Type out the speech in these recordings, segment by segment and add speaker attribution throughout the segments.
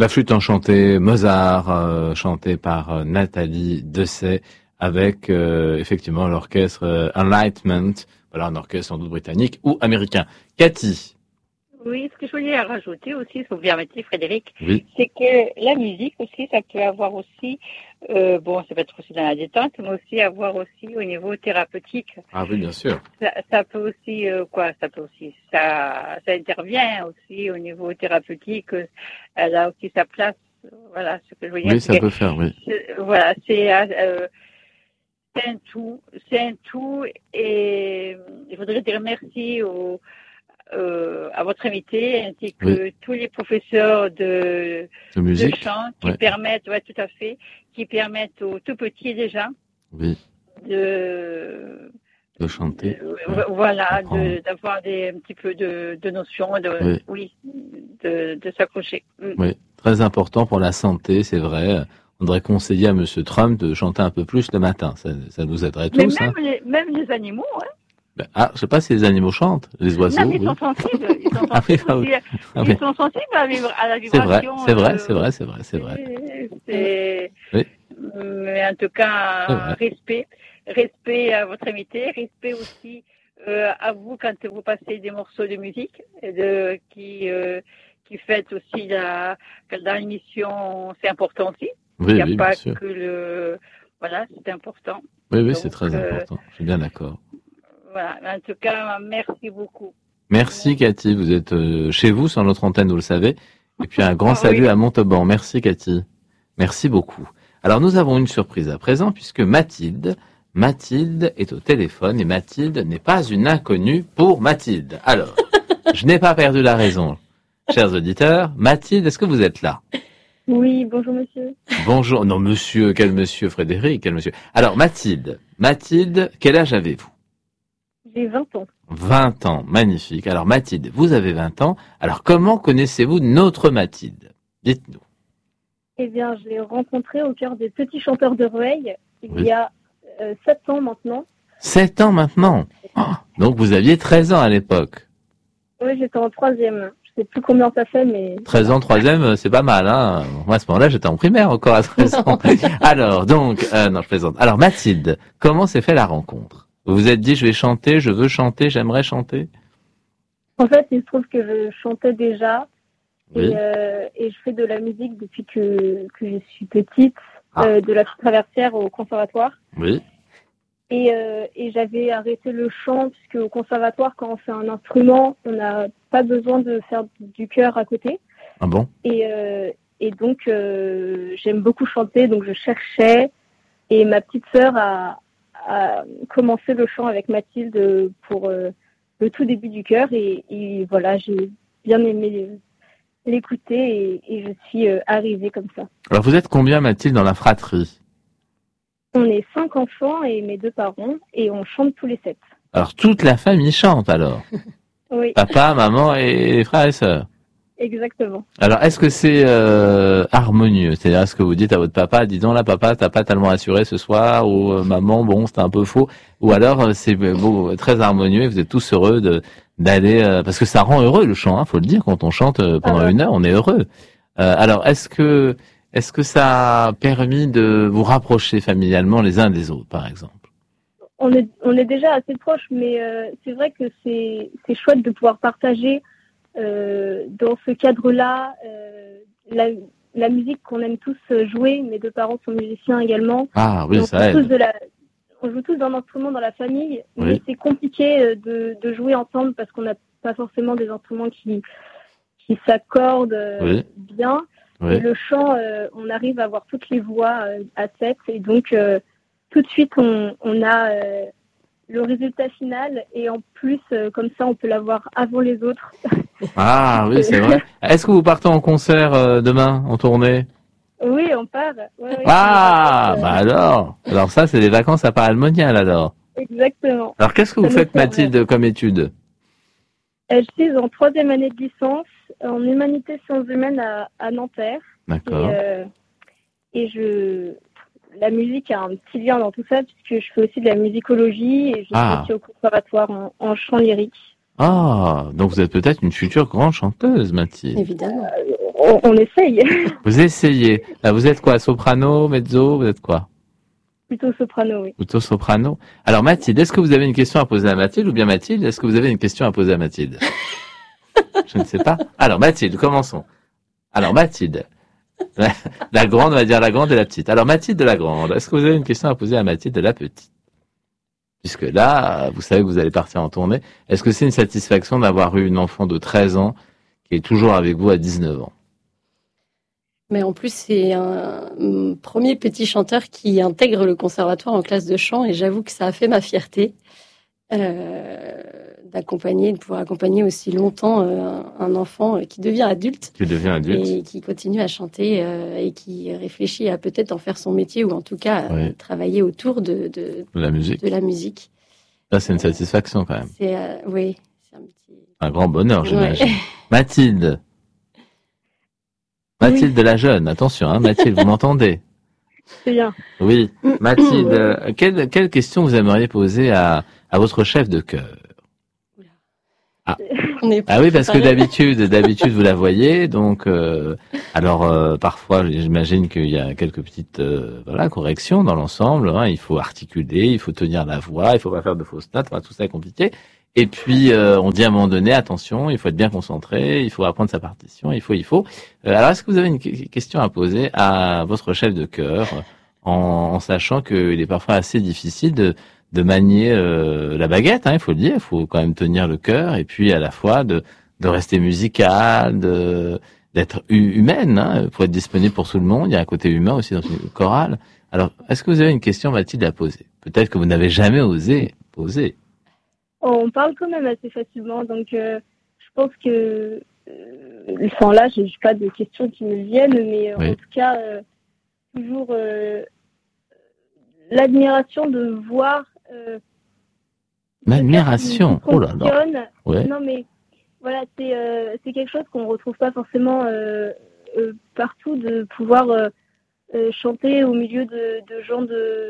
Speaker 1: La flûte enchantée, Mozart, chanté par Nathalie Dessay, avec effectivement l'orchestre Enlightenment, voilà, un orchestre sans doute britannique ou américain. Cathy.
Speaker 2: Oui, ce que je voulais rajouter aussi, si vous permettez, Frédéric,
Speaker 1: Oui.
Speaker 2: c'est que la musique aussi, ça peut avoir aussi, bon, ça peut être aussi dans la détente, mais aussi avoir aussi au niveau thérapeutique.
Speaker 1: Ah oui, bien sûr.
Speaker 2: Ça peut aussi, ça intervient aussi au niveau thérapeutique. Elle a aussi sa place. Voilà, ce que je veux dire.
Speaker 1: Oui, ça peut faire, oui.
Speaker 2: Voilà, c'est un tout, et je voudrais dire merci à votre invité, ainsi que tous les professeurs de chant qui permettent, tout à fait, qui permettent aux tout petits déjà de
Speaker 1: chanter.
Speaker 2: Voilà, d'avoir un petit peu de notions, de s'accrocher.
Speaker 1: Oui, très important pour la santé, c'est vrai. On devrait conseiller à Monsieur Trump de chanter un peu plus le matin. Ça nous aiderait tous.
Speaker 2: Mais même les animaux, hein.
Speaker 1: Je sais pas si les animaux chantent, les oiseaux.
Speaker 2: Non, mais ils sont sensibles. Ils sont sensibles, ils sont sensibles à la vibration.
Speaker 1: C'est vrai.
Speaker 2: Mais en tout cas, respect à votre invité, respect aussi à vous quand vous passez des morceaux de musique, qui faites aussi dans l'émission, c'est important aussi. Il n'y a pas que voilà, c'est important.
Speaker 1: Oui, donc, c'est très important. Je suis bien d'accord.
Speaker 2: Voilà. En tout cas, merci beaucoup.
Speaker 1: Merci Cathy. Vous êtes chez vous sur notre antenne, vous le savez. Et puis un grand salut à Montauban. Merci Cathy. Merci beaucoup. Alors nous avons une surprise à présent puisque Mathilde est au téléphone et Mathilde n'est pas une inconnue pour Mathilde. Alors, je n'ai pas perdu la raison. Chers auditeurs, Mathilde, est-ce que vous êtes là?
Speaker 3: Oui, bonjour monsieur.
Speaker 1: Bonjour. Non monsieur, quel monsieur Frédéric, quel monsieur. Alors Mathilde, quel âge avez-vous?
Speaker 3: J'ai 20 ans.
Speaker 1: 20 ans, magnifique. Alors Mathilde, vous avez 20 ans. Alors comment connaissez-vous notre Mathilde? Dites-nous.
Speaker 3: Eh bien, je l'ai rencontrée au cœur des petits chanteurs de Rueil il y a 7 ans maintenant.
Speaker 1: 7 ans maintenant? Donc vous aviez 13 ans à l'époque?
Speaker 3: Oui, j'étais en 3e. Je sais plus combien ça fait, mais...
Speaker 1: 13 ans, 3e, c'est pas mal, hein. Moi, à ce moment-là, j'étais en primaire encore à 13 ans. Alors, donc, non, je plaisante. Alors, Mathilde, comment s'est fait la rencontre? Vous vous êtes dit, je vais chanter, je veux chanter, j'aimerais chanter?
Speaker 3: En fait, il se trouve que je chantais déjà. Et je fais de la musique depuis que je suis petite, de la traversière au conservatoire.
Speaker 1: Oui.
Speaker 3: Et j'avais arrêté le chant, puisque au conservatoire, quand on fait un instrument, on n'a pas besoin de faire du chœur à côté.
Speaker 1: Ah bon?
Speaker 3: Et donc, j'aime beaucoup chanter, donc je cherchais. Et ma petite sœur a commencé le chant avec Mathilde pour le tout début du chœur. Et voilà, j'ai bien aimé l'écouter et je suis arrivée comme ça.
Speaker 1: Alors, vous êtes combien, Mathilde, dans la fratrie?
Speaker 3: On est 5 enfants et mes 2 parents, et on chante tous les 7.
Speaker 1: Alors, toute la famille chante, alors?
Speaker 3: Oui.
Speaker 1: Papa, maman et les frères et sœurs?
Speaker 3: Exactement.
Speaker 1: Alors, est-ce que c'est harmonieux? C'est-à-dire, est-ce que vous dites à votre papa, dis donc là, papa, t'as pas tellement assuré ce soir, ou maman, bon, c'était un peu faux, ou alors c'est très harmonieux et vous êtes tous heureux d'aller, parce que ça rend heureux le chant, faut le dire, quand on chante pendant 1 heure, on est heureux. Alors, est-ce que ça a permis de vous rapprocher familialement les uns des autres, par exemple?
Speaker 3: On est déjà assez proches, mais c'est vrai que c'est chouette de pouvoir partager dans ce cadre-là la musique qu'on aime tous jouer. Mes 2 parents sont musiciens également.
Speaker 1: Ah oui, ça aide.
Speaker 3: On joue tous d'un instrument dans la famille, mais c'est compliqué de jouer ensemble parce qu'on n'a pas forcément des instruments qui s'accordent bien. Et le chant, on arrive à avoir toutes les voix à 7, et donc tout de suite on a le résultat final, et en plus comme ça on peut l'avoir avant les autres.
Speaker 1: Ah oui, c'est vrai. Est-ce que vous partez en concert demain, en tournée?
Speaker 3: Oui, on part. Ouais,
Speaker 1: bah alors ça c'est des vacances à Paralmonial alors.
Speaker 3: Exactement.
Speaker 1: Alors qu'est-ce que vous faites, Mathilde, comme étude?
Speaker 3: Je suis en 3e année de licence en humanités sciences humaines à Nanterre.
Speaker 1: D'accord.
Speaker 3: Et la musique a un petit lien dans tout ça, puisque je fais aussi de la musicologie et je suis aussi au conservatoire en chant lyrique.
Speaker 1: Ah, donc vous êtes peut-être une future grande chanteuse, Mathilde.
Speaker 3: Évidemment. On essaye.
Speaker 1: Vous essayez. Là, vous êtes quoi, soprano, mezzo, vous êtes quoi?
Speaker 3: Plutôt soprano, oui.
Speaker 1: Plutôt soprano. Alors Mathilde, est-ce que vous avez une question à poser à Mathilde ou bien Mathilde, est-ce que vous avez une question à poser à Mathilde? Je ne sais pas. Alors Mathilde, commençons. Alors Mathilde, la grande, on va dire la grande et la petite. Alors Mathilde de la grande, est-ce que vous avez une question à poser à Mathilde de la petite? Puisque là, vous savez que vous allez partir en tournée. Est-ce que c'est une satisfaction d'avoir eu une enfant de 13 ans qui est toujours avec vous à 19 ans?
Speaker 4: Mais en plus, c'est un premier petit chanteur qui intègre le conservatoire en classe de chant, et j'avoue que ça a fait ma fierté de pouvoir accompagner aussi longtemps un enfant qui devient adulte.
Speaker 1: Qui devient adulte.
Speaker 4: Et qui continue à chanter et qui réfléchit à peut-être en faire son métier, ou en tout cas travailler autour de la musique.
Speaker 1: Ça, c'est une satisfaction quand même.
Speaker 4: Oui, c'est
Speaker 1: un grand bonheur, j'imagine. Ouais. Mathilde de la jeune, attention, hein, Mathilde, vous m'entendez?
Speaker 3: C'est bien.
Speaker 1: Oui, Mathilde, quelle question vous aimeriez poser à votre chef de chœur? Ah oui, parce que d'habitude vous la voyez, donc parfois j'imagine qu'il y a quelques petites corrections dans l'ensemble. Hein, il faut articuler, il faut tenir la voix, il faut pas faire de fausses notes, tout ça est compliqué. Et puis on dit à un moment donné, attention, il faut être bien concentré, il faut apprendre sa partition, il faut. Alors est-ce que vous avez une question à poser à votre chef de chœur, en sachant qu'il est parfois assez difficile de manier la baguette, hein, il faut le dire, il faut quand même tenir le cœur, et puis à la fois de rester musical, d'être humaine, hein, pour être disponible pour tout le monde. Il y a un côté humain aussi dans une chorale. Alors, est-ce que vous avez une question, Mathilde, à poser? Peut-être que vous n'avez jamais osé poser.
Speaker 3: On parle quand même assez facilement, donc je pense que là, j'ai pas de questions qui me viennent, mais en tout cas, toujours l'admiration de voir.
Speaker 1: L'admiration, oh là là.
Speaker 3: Ouais. Non mais voilà, c'est quelque chose qu'on retrouve pas forcément partout, de pouvoir chanter au milieu de gens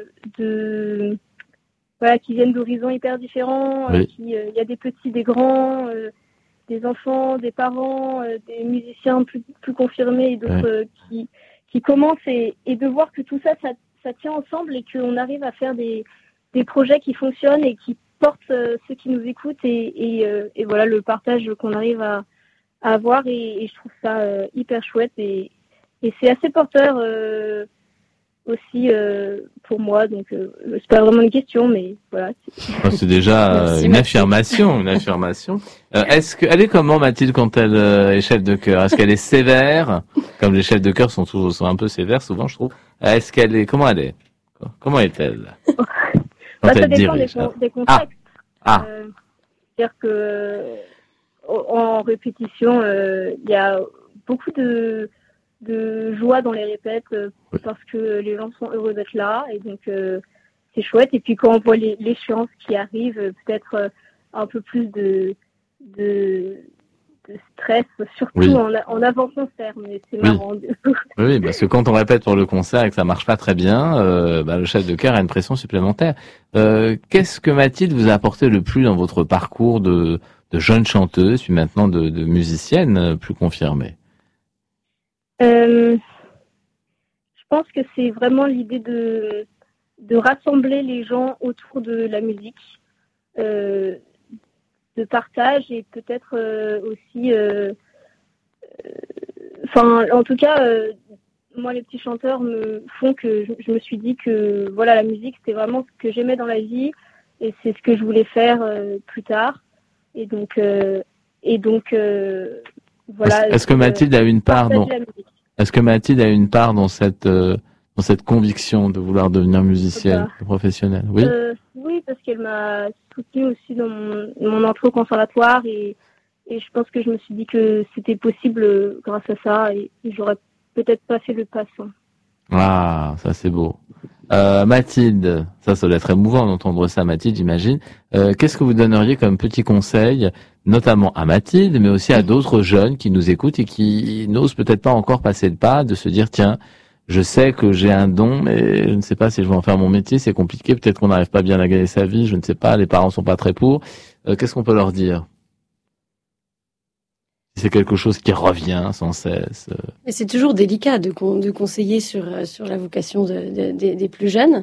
Speaker 3: qui viennent d'horizons hyper différents. Il y a des petits, des grands, des enfants, des parents, des musiciens plus confirmés et d'autres qui commencent, et de voir que tout ça tient ensemble et qu'on arrive à faire des projets qui fonctionnent et qui portent ceux qui nous écoutent, et voilà le partage qu'on arrive à avoir, et je trouve ça hyper chouette, et c'est assez porteur aussi pour moi, donc c'est pas vraiment une question, mais voilà.
Speaker 1: C'est déjà une affirmation. Elle est comment, Mathilde, quand elle est chef de chœur? Est-ce qu'elle est sévère, comme les chefs de chœur sont un peu sévères souvent, je trouve? Comment elle est? Comment est-elle?
Speaker 3: Ça dépend des contextes. C'est-à-dire que en répétition, il y a beaucoup de joie dans les répètes, parce que les gens sont heureux d'être là, et donc c'est chouette. Et puis quand on voit l'échéance qui arrive, peut-être un peu plus de stress, surtout en avant-concert, mais c'est marrant.
Speaker 1: Oui, parce que quand on répète pour le concert et que ça marche pas très bien, le chef de chœur a une pression supplémentaire. Qu'est-ce que Mathilde vous a apporté le plus dans votre parcours de jeune chanteuse, puis maintenant de musicienne plus confirmée?
Speaker 3: Je pense que c'est vraiment l'idée de rassembler les gens autour de la musique, de partage, et peut-être aussi, en tout cas, moi les petits chanteurs me font que je me suis dit que voilà, la musique c'était vraiment ce que j'aimais dans la vie, et c'est ce que je voulais faire plus tard, et donc voilà.
Speaker 1: Est-ce que Mathilde a une part dans cette conviction de vouloir devenir musicienne professionnelle?
Speaker 3: Oui, parce qu'elle m'a soutenue aussi dans mon entrée au conservatoire, et je pense que je me suis dit que c'était possible grâce à ça, et j'aurais peut-être pas fait le pas sans.
Speaker 1: Ah, ça c'est beau. Mathilde, ça doit être émouvant d'entendre ça, Mathilde, j'imagine. Qu'est-ce que vous donneriez comme petit conseil, notamment à Mathilde, mais aussi à d'autres jeunes qui nous écoutent et qui n'osent peut-être pas encore passer le pas, de se dire, tiens, je sais que j'ai un don, mais je ne sais pas si je vais en faire mon métier, c'est compliqué, peut-être qu'on n'arrive pas bien à gagner sa vie, je ne sais pas, les parents sont pas très pour. Qu'est-ce qu'on peut leur dire? C'est quelque chose qui revient sans cesse.
Speaker 4: Mais c'est toujours délicat de conseiller sur la vocation des plus jeunes.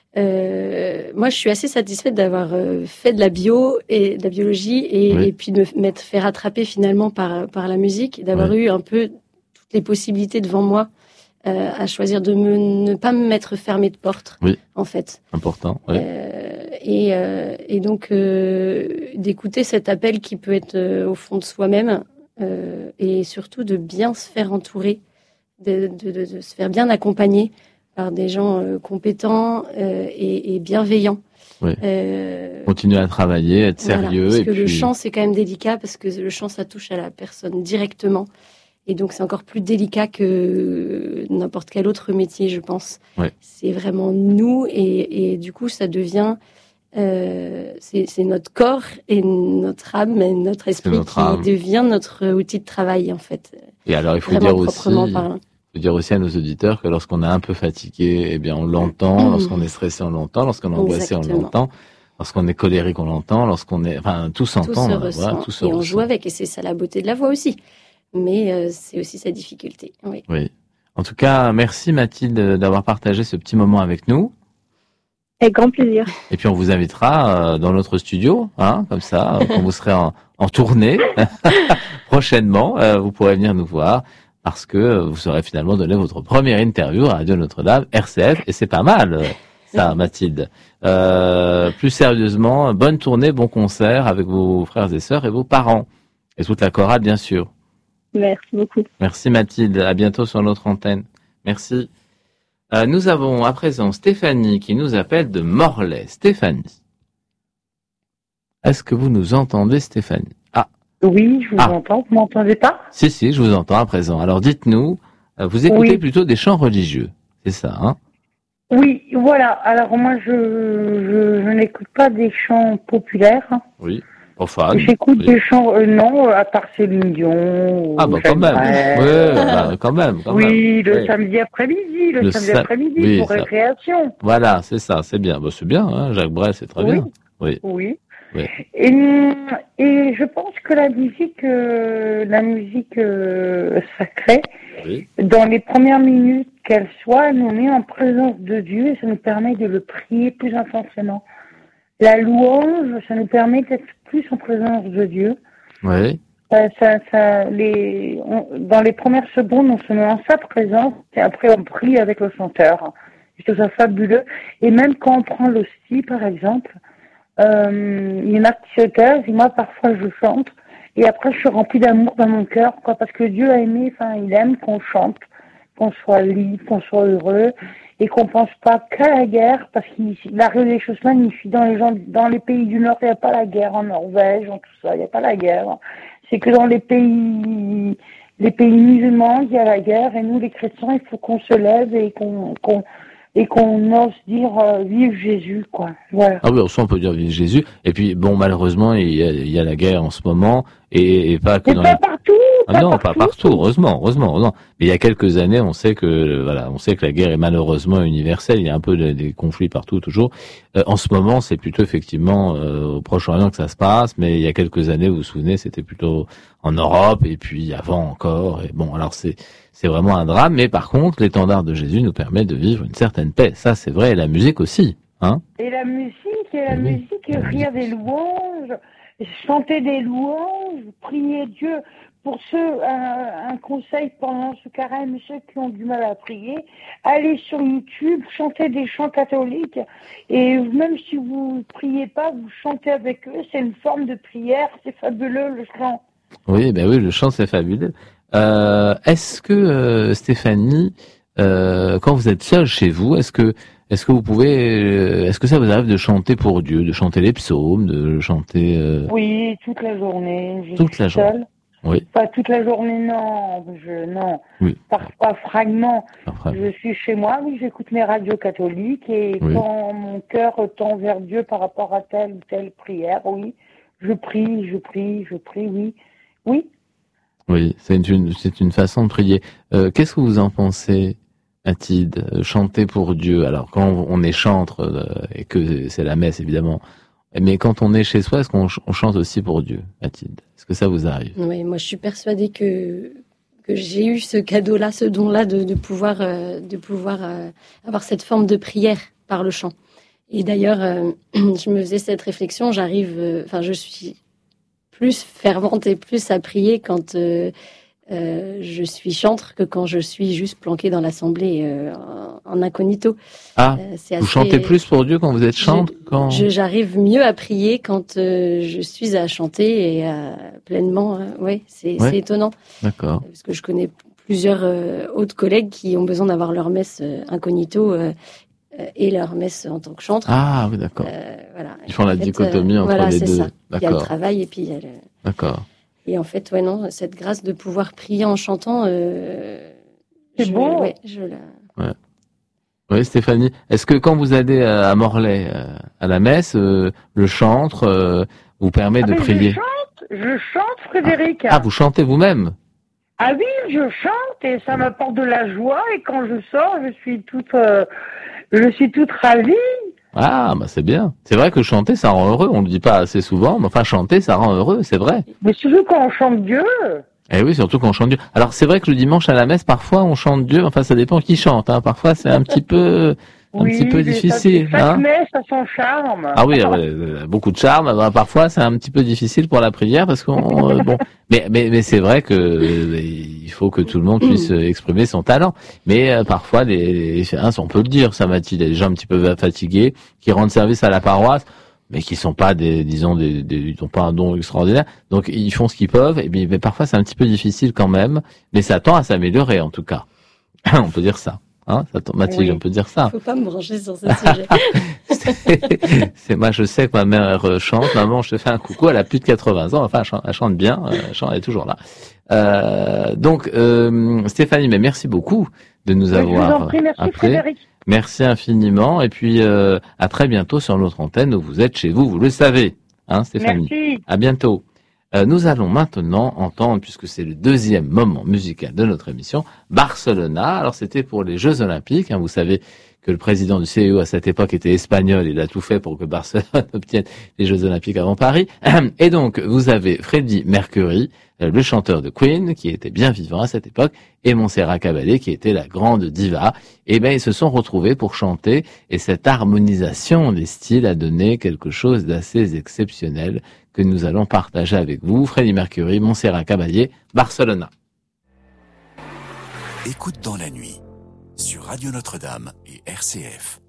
Speaker 4: Moi, je suis assez satisfaite d'avoir fait de la biologie et puis de me fait rattraper finalement par la musique, d'avoir eu un peu toutes les possibilités devant moi à choisir de ne pas me mettre fermée de porte, en fait.
Speaker 1: Important. Oui.
Speaker 4: Et donc d'écouter cet appel qui peut être au fond de soi-même et surtout de bien se faire entourer, de se faire bien accompagner par des gens compétents et bienveillants.
Speaker 1: Oui. Continuer à travailler, être sérieux.
Speaker 4: Parce que le chant, c'est quand même délicat, parce que le chant, ça touche à la personne directement. Et donc, c'est encore plus délicat que n'importe quel autre métier, je pense.
Speaker 1: Oui.
Speaker 4: C'est vraiment nous, et du coup, ça devient... c'est notre corps et notre âme et notre esprit devient notre outil de travail, en fait.
Speaker 1: Et alors, il faut dire aussi à nos auditeurs que lorsqu'on est un peu fatigué, eh bien, on l'entend. Lorsqu'on est stressé, on l'entend. Lorsqu'on est angoissé, on l'entend. Lorsqu'on est colérique, on l'entend. Tout s'entend.
Speaker 4: Et on joue avec. Et c'est ça la beauté de la voix aussi. Mais c'est aussi sa difficulté.
Speaker 1: Oui. En tout cas, merci Mathilde d'avoir partagé ce petit moment avec nous.
Speaker 3: Avec grand plaisir.
Speaker 1: Et puis on vous invitera dans notre studio, comme ça, quand vous serez en tournée prochainement, vous pourrez venir nous voir parce que vous aurez finalement donné votre première interview à Radio Notre-Dame, RCF, et c'est pas mal ça, Mathilde. Plus sérieusement, bonne tournée, bon concert avec vos frères et sœurs et vos parents et toute la chorale, bien sûr.
Speaker 3: Merci beaucoup.
Speaker 1: Merci Mathilde, à bientôt sur notre antenne. Merci. Nous avons à présent Stéphanie qui nous appelle de Morlaix. Stéphanie, est-ce que vous nous entendez, Stéphanie?
Speaker 5: Oui, je vous entends. Vous m'entendez pas?
Speaker 1: Si, je vous entends à présent. Alors dites-nous, vous écoutez plutôt des chants religieux, c'est ça, hein?
Speaker 5: Oui, voilà. Alors moi, je n'écoute pas des chants populaires.
Speaker 1: Oui. Profane.
Speaker 5: J'écoute des chants, non, à part Céline Dion.
Speaker 1: Quand même. Quand même.
Speaker 5: Oui, le samedi après-midi, pour récréation.
Speaker 1: Voilà, c'est ça, c'est bien. C'est bien, hein, Jacques Brel, c'est très bien.
Speaker 5: Oui. Et je pense que la musique sacrée, dans les premières minutes qu'elle soit, elle nous met en présence de Dieu et ça nous permet de le prier plus intensément. La louange, ça nous permet d'être plus en présence de Dieu.
Speaker 1: Oui.
Speaker 5: Dans les premières secondes, on se met en sa présence et après on prie avec le chanteur. Je trouve ça fabuleux. Et même quand on prend l'hostie, par exemple, il y en a qui se taisent et moi parfois je chante et après je suis remplie d'amour dans mon cœur, parce que Dieu a aimé, il aime qu'on chante, qu'on soit libre, qu'on soit heureux. Et qu'on pense pas qu'à la guerre, parce qu'il arrive des choses magnifiques dans les pays du Nord, il n'y a pas la guerre, en Norvège, en tout ça, il n'y a pas la guerre. C'est que dans les pays musulmans, il y a la guerre, et nous, les chrétiens, il faut qu'on se lève et qu'on ose dire vive Jésus, quoi. Voilà.
Speaker 1: Ah oui, on peut dire vive Jésus. Et puis bon, malheureusement, il y a la guerre en ce moment et pas que dans
Speaker 5: partout.
Speaker 1: Pas partout, heureusement. Mais il y a quelques années, on sait que la guerre est malheureusement universelle. Il y a un peu des conflits partout toujours. En ce moment, c'est plutôt effectivement au Proche-Orient que ça se passe, mais il y a quelques années, vous vous souvenez, c'était plutôt en Europe et puis avant encore. Et bon, alors c'est vraiment un drame. Mais par contre, l'étendard de Jésus nous permet de vivre une certaine paix. Ça, c'est vrai. Et la musique aussi, hein.
Speaker 5: Et la musique, rire des louanges, chanter des louanges, prier Dieu. Pour ceux, un conseil pendant ce carême, ceux qui ont du mal à prier, allez sur YouTube, chantez des chants catholiques, et même si vous priez pas, vous chantez avec eux, c'est une forme de prière, c'est fabuleux le chant.
Speaker 1: Oui, le chant c'est fabuleux. Est-ce que Stéphanie, quand vous êtes seule chez vous, est-ce que ça vous arrive de chanter pour Dieu, de chanter les psaumes, de chanter
Speaker 5: Oui, toute la journée.
Speaker 1: Toute la journée. Oui.
Speaker 5: Pas toute la journée, non.
Speaker 1: Oui.
Speaker 5: Parfois fragments. Je suis chez moi, oui, j'écoute mes radios catholiques et quand mon cœur tend vers Dieu par rapport à telle ou telle prière, oui, je prie, oui. Oui.
Speaker 1: Oui, c'est une façon de prier. Qu'est-ce que vous en pensez, Mathilde, chanter pour Dieu? Alors, quand on est chantre et que c'est la messe, évidemment, Mais quand on est chez soi, est-ce qu'on chante aussi pour Dieu, Mathilde? Est-ce que ça vous arrive?
Speaker 4: Oui, moi je suis persuadée que j'ai eu ce cadeau-là, ce don-là de pouvoir avoir cette forme de prière par le chant. Et d'ailleurs, je me faisais cette réflexion, je suis plus fervente et plus à prier quand je suis chantre que quand je suis juste planquée dans l'assemblée en incognito.
Speaker 1: Ah, vous chantez plus pour Dieu quand vous êtes chantre?
Speaker 4: J'arrive mieux à prier quand je suis à chanter et pleinement. C'est étonnant.
Speaker 1: D'accord.
Speaker 4: Parce que je connais plusieurs autres collègues qui ont besoin d'avoir leur messe incognito et leur messe en tant que chantre.
Speaker 1: Ah oui, d'accord.
Speaker 4: Voilà.
Speaker 1: Ils font la dichotomie entre les deux.
Speaker 4: Ça. Il y a le travail et puis il y a
Speaker 1: D'accord.
Speaker 4: Et en fait, cette grâce de pouvoir prier en chantant,
Speaker 5: c'est beau.
Speaker 4: Ouais.
Speaker 1: Oui, Stéphanie. Est-ce que quand vous allez à Morlaix à la messe, le chantre vous permet de prier?
Speaker 5: Je chante, Frédéric.
Speaker 1: Ah, vous chantez vous-même?
Speaker 5: Ah oui, je chante et ça m'apporte de la joie et quand je sors, je suis toute ravie.
Speaker 1: Ah, bah c'est bien. C'est vrai que chanter, ça rend heureux. On le dit pas assez souvent, mais enfin chanter, ça rend heureux, c'est vrai.
Speaker 5: Mais surtout quand on chante Dieu.
Speaker 1: Eh oui, surtout quand on chante Dieu. Alors c'est vrai que le dimanche à la messe, parfois on chante Dieu. Enfin, ça dépend qui chante. Hein. Parfois c'est un petit peu difficile.
Speaker 5: Chaque messe a son charme.
Speaker 1: Ah oui, beaucoup de charme. Alors, parfois c'est un petit peu difficile pour la prière parce qu'on mais c'est vrai que il faut que tout le monde puisse exprimer son talent. Mais parfois on peut le dire, ça Mathilde, il y a des gens un petit peu fatigués qui rendent service à la paroisse, mais qui sont pas ils n'ont pas un don extraordinaire. Donc ils font ce qu'ils peuvent. Et mais parfois c'est un petit peu difficile quand même. Mais ça tend à s'améliorer en tout cas. On peut dire ça. Hein, Mathilde, on peut dire ça.
Speaker 4: Faut pas me brancher sur ce sujet.
Speaker 1: Moi, je sais que ma mère chante. Maman, je te fais un coucou. Elle a plus de 80 ans. Enfin, elle chante bien. Elle est toujours là. Donc, Stéphanie, mais merci beaucoup de nous avoir
Speaker 5: je vous en prie, merci Frédéric.
Speaker 1: Merci infiniment. Et puis, à très bientôt sur notre antenne où vous êtes chez vous. Vous le savez, hein, Stéphanie.
Speaker 5: Merci.
Speaker 1: À bientôt. Nous allons maintenant entendre, puisque c'est le deuxième moment musical de notre émission, Barcelona. Alors c'était pour les Jeux Olympiques. Hein, vous savez que le président du CIO à cette époque était espagnol. Il a tout fait pour que Barcelone obtienne les Jeux Olympiques avant Paris. Et donc vous avez Freddie Mercury, le chanteur de Queen, qui était bien vivant à cette époque, et Montserrat Caballé, qui était la grande diva. Et ben ils se sont retrouvés pour chanter, et cette harmonisation des styles a donné quelque chose d'assez exceptionnel que nous allons partager avec vous. Freddie Mercury, Montserrat Caballé, Barcelona.
Speaker 6: Écoute dans la nuit, sur Radio Notre-Dame et RCF.